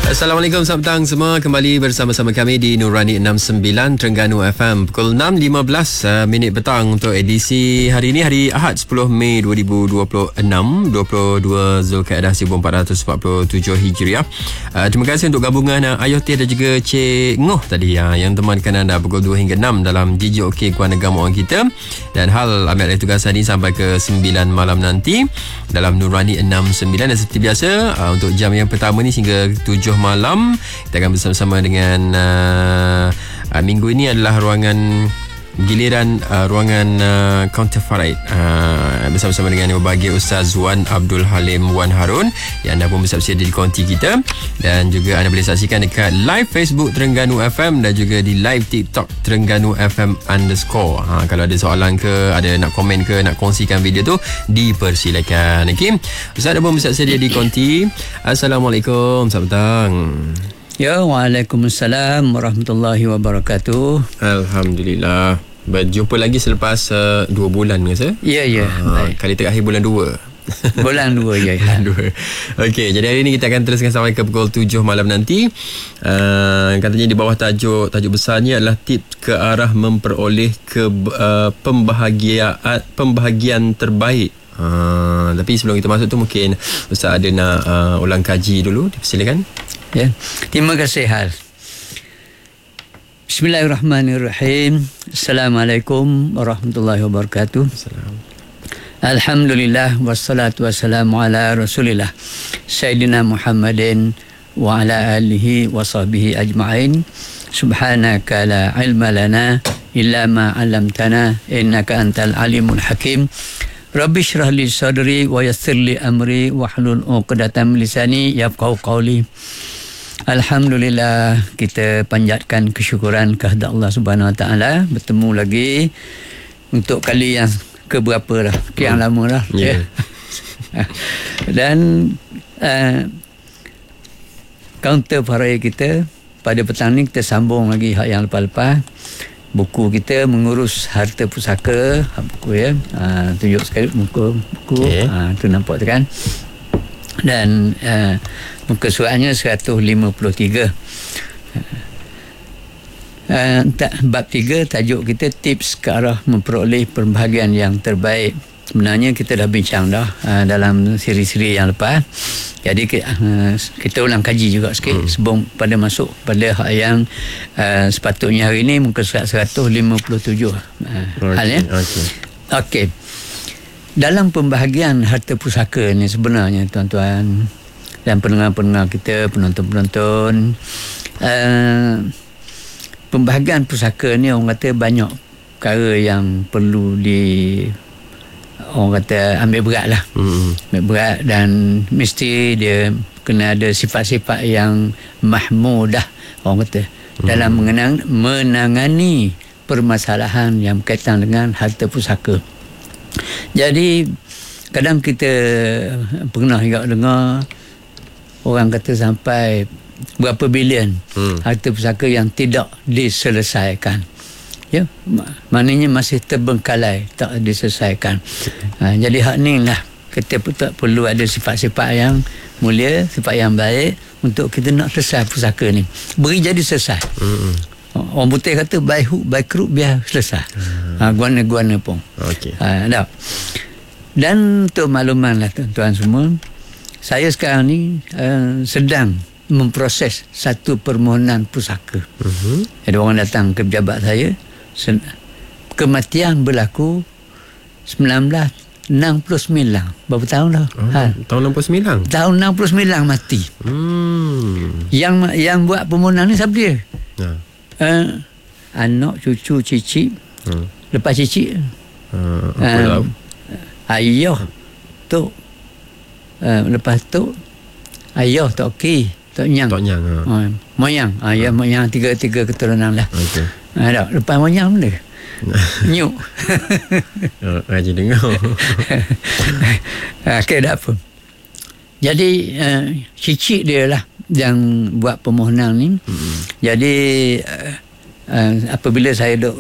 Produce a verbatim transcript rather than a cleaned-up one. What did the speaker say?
Assalamualaikum, selamat petang semua. Kembali bersama-sama kami di Nurani enam sembilan Terengganu F M. Pukul enam lima belas uh, minit petang untuk edisi hari ini, hari Ahad sepuluh Mei dua ribu dua puluh enam, dua puluh dua Zulkaidah seribu empat ratus empat puluh tujuh Hijriah. Uh, terima kasih untuk gabungan uh, Ayoti dan juga Cik Ngoh tadi uh, yang temankan anda pukul dua hingga enam dalam D J OK Kuan Negara Orang kita. Dan hal ambil alih tugasan ini sampai ke sembilan malam nanti dalam Nurani enam sembilan. Dan seperti biasa uh, untuk jam yang pertama ni hingga tujuh malam kita akan bersama-sama dengan uh, uh, minggu ini adalah ruangan giliran uh, ruangan uh, Counter Faraid uh, bersama-sama dengan berbagai Ustaz Wan Abdul Halim Wan Harun yang anda pun bersedia di konti kita, dan juga anda boleh saksikan dekat live Facebook Terengganu F M dan juga di live TikTok Terengganu F M underscore. Ha, kalau ada soalan ke, ada nak komen ke, nak kongsikan video tu, dipersilakan. Okay, Ustaz dah pun bersedia di konti. Assalamualaikum, selamat petang. Ya, waalaikumsalam warahmatullahi wabarakatuh. Alhamdulillah. Berjumpa lagi selepas uh, dua bulan ke saya? Ya, ya. Uh, kali terakhir bulan dua. Bulan dua, ya. Bulan dua. Okey, jadi hari ini kita akan teruskan sampai ke pukul tujuh malam nanti. Uh, katanya di bawah tajuk tajuk besarnya adalah tips ke arah memperoleh ke uh, pembahagiaan pembahagian terbaik. Uh, tapi sebelum kita masuk tu mungkin Ustaz ada nak uh, ulang kaji dulu. Dipersilakan. Ya. Terima kasih Hal. Bismillahirrahmanirrahim. Assalamualaikum warahmatullahi wabarakatuh. Assalamualaikum. Alhamdulillah wassalatu wassalamu ala Rasulillah Sayyidina Muhammadin wa ala alihi wa sahbihi ajma'in. Subhanaka la ilma lana illa ma 'allamtana innaka antal alimul hakim. Rabbi shrah li sadri wa yassir li amri wahlul 'uqdatam min lisani yafqahu qawli. Alhamdulillah, kita panjatkan kesyukuran kepada Allah Subhanahu Wa Taala, bertemu lagi untuk kali yang keberapa dah, sekian hmm. lama dah. Yeah. Dan uh, Counter Faraid kita pada petang ni kita sambung lagi hak yang lepas-lepas. Buku kita mengurus harta pusaka, buku ya. Uh, tunjuk sekali muka buku. Okay. Uh, tu nampak tu kan. Dan uh, muka suratnya seratus lima puluh tiga. Uh, bab tiga, tajuk kita tips ke arah memperoleh pembahagian yang terbaik. Sebenarnya kita dah bincang dah uh, dalam siri-siri yang lepas. Jadi uh, kita ulang kaji juga sikit hmm. sebelum pada masuk pada hak yang uh, sepatutnya hari ini, muka surat seratus lima puluh tujuh. Uh, okay. Hal ya. Okey. Okey. Dalam pembahagian harta pusaka ni sebenarnya tuan-tuan dan pendengar-pendengar kita, penonton-penonton, uh, pembahagian pusaka ni orang kata banyak perkara yang perlu di orang kata ambil berat lah. Mm. Ambil berat, dan mesti dia kena ada sifat-sifat yang mahmudah orang kata mm. dalam mengenang, menangani permasalahan yang berkaitan dengan harta pusaka. Jadi kadang kita pernah juga dengar orang kata sampai berapa bilion hmm. harta pusaka yang tidak diselesaikan. Ya, maknanya masih terbengkalai, tak diselesaikan. Ha, jadi hak ni lah kita tak perlu ada sifat-sifat yang mulia, sifat yang baik untuk kita nak selesai pusaka ni. Beri jadi selesai. Hmm. Orang putih kata by hook by crook biar selesai. Hmm. Ha, guana-guana pun. Okey. Ha, dah. Dan untuk makluman lah tuan-tuan semua, saya sekarang ni uh, sedang memproses satu permohonan pusaka. Uh-huh. Ada orang datang ke pejabat saya, sen- kematian berlaku sembilan belas enam puluh sembilan. Berapa tahun dah? Oh, ha. Tahun enam puluh sembilan. Tahun enam puluh sembilan mati. Hmm. Yang yang buat permohonan ni siapa dia? Ya. Uh, anak, cucu, cicit. Hmm. Lepas cicit, uh, uh, ayah, tok. Uh, lepas tu ayah, tok ki, tok nyang. Tok nyang. Ha. Uh, moyang, ayah, uh. moyang, tiga tiga keturunan lah. Okey. Uh, dah, lepas moyang mana? Nyuk. Oh, rajin dengar. Okey, tak apa. Jadi uh, cicit dia lah yang buat permohonan ni. Hmm. Jadi uh, uh, apabila saya duk